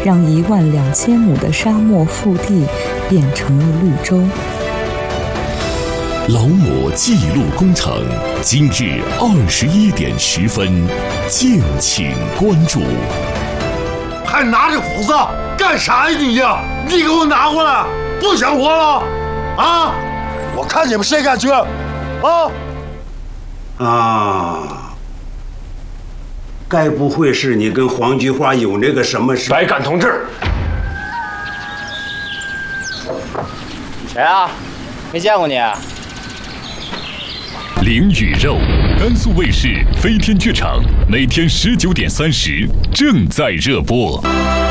让12000亩的沙漠腹地变成了绿洲。 老母记录工程，今日21点10分，敬请关注。 还拿着斧子干啥呀你呀？你给我拿过来！不想活了？啊！我看你们谁敢去！ 该不会是你跟黄菊花有那个什么事？ 白干同志， 谁啊？没见过你。 灵与肉，甘肃卫视飞天剧场每天19点30正在热播。